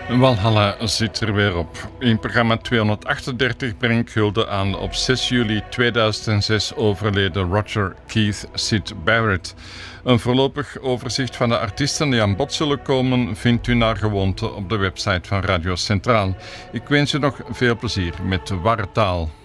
Walhalla zit er weer op. In programma 238 breng ik hulde aan op 6 juli 2006 overleden Roger Keith Syd Barrett. Een voorlopig overzicht van de artiesten die aan bod zullen komen vindt u naar gewoonte op de website van Radio Centraal. Ik wens u nog veel plezier met Warretaal.